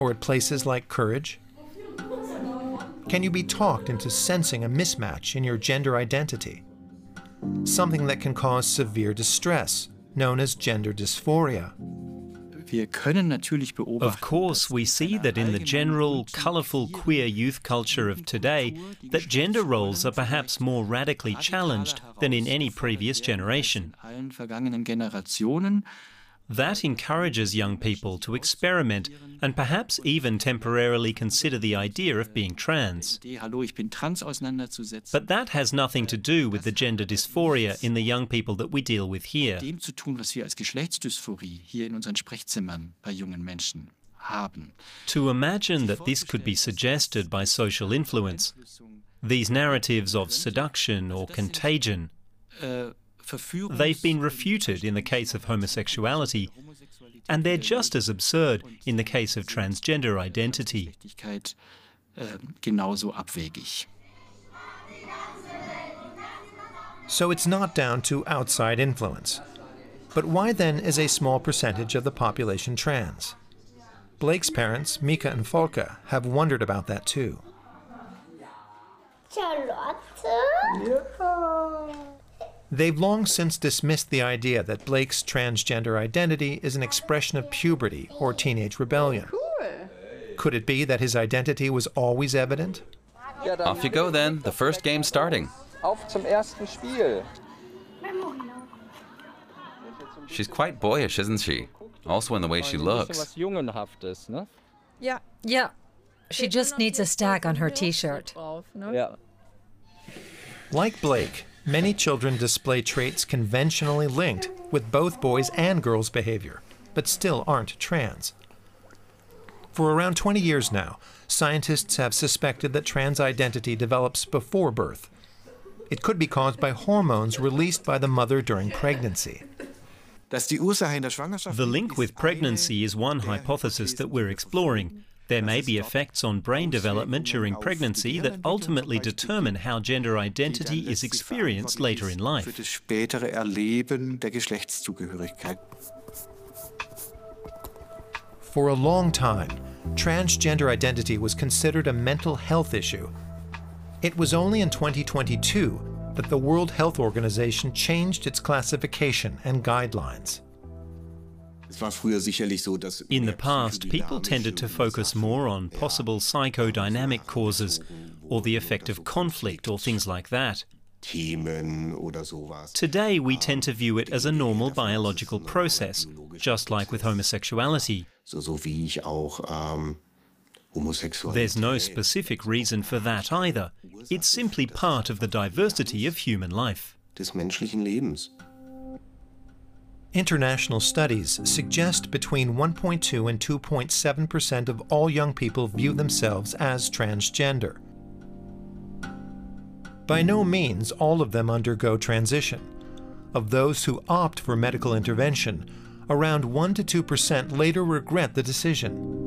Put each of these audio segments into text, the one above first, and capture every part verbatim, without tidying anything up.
Or at places like Courage? Can you be talked into sensing a mismatch in your gender identity? Something that can cause severe distress, known as gender dysphoria. Of course, we see that in the general, colourful queer youth culture of today, that gender roles are perhaps more radically challenged than in any previous generation. That encourages young people to experiment and perhaps even temporarily consider the idea of being trans. But that has nothing to do with the gender dysphoria in the young people that we deal with here. To imagine that this could be suggested by social influence, these narratives of seduction or contagion, they've been refuted in the case of homosexuality, and they're just as absurd in the case of transgender identity. So it's not down to outside influence. But why then is a small percentage of the population trans? Blake's parents, Mika and Volker, have wondered about that too. Charlotte? They've long since dismissed the idea that Blake's transgender identity is an expression of puberty or teenage rebellion. Could it be that his identity was always evident? Off you go then, the first game's starting. She's quite boyish, isn't she? Also in the way she looks. Yeah, yeah. She just needs a stag on her t-shirt. Like Blake, many children display traits conventionally linked with both boys' and girls' behavior, but still aren't trans. For around twenty years now, scientists have suspected that trans identity develops before birth. It could be caused by hormones released by the mother during pregnancy. The link with pregnancy is one hypothesis that we're exploring. There may be effects on brain development during pregnancy that ultimately determine how gender identity is experienced later in life. For a long time, transgender identity was considered a mental health issue. It was only in twenty twenty-two that the World Health Organization changed its classification and guidelines. In the past, people tended to focus more on possible psychodynamic causes or the effect of conflict or things like that. Today, we tend to view it as a normal biological process, just like with homosexuality. There's no specific reason for that either. It's simply part of the diversity of human life. International studies suggest between one point two and two point seven percent of all young people view themselves as transgender. By no means all of them undergo transition. Of those who opt for medical intervention, around one to two percent later regret the decision.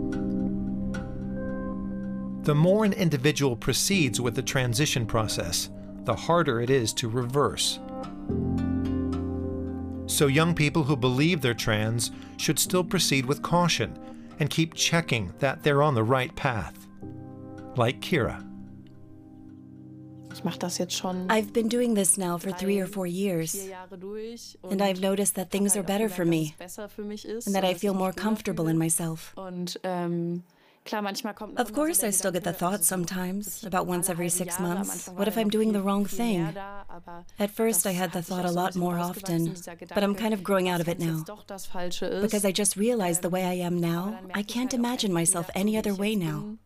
The more an individual proceeds with the transition process, the harder it is to reverse. So young people who believe they're trans should still proceed with caution and keep checking that they're on the right path. Like Kira. I've been doing this now for three or four years, and I've noticed that things are better for me, and that I feel more comfortable in myself. Of course, I still get the thought sometimes, about once every six months, what if I'm doing the wrong thing? At first, I had the thought a lot more often, but I'm kind of growing out of it now. Because I just realized the way I am now, I can't imagine myself any other way now.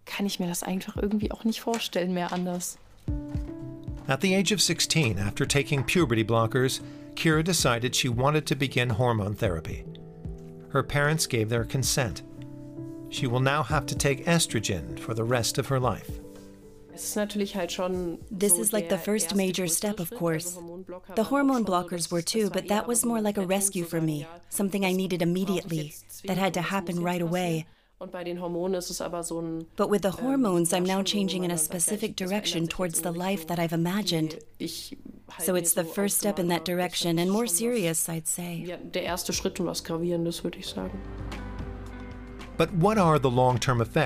At the age of sixteen, after taking puberty blockers, Kira decided she wanted to begin hormone therapy. Her parents gave their consent. She will now have to take estrogen for the rest of her life. This is like the first major step, of course. The hormone blockers were too, but that was more like a rescue for me, something I needed immediately, that had to happen right away. But with the hormones, I'm now changing in a specific direction towards the life that I've imagined. So it's the first step in that direction, and more serious, I'd say. But what are the long-term effects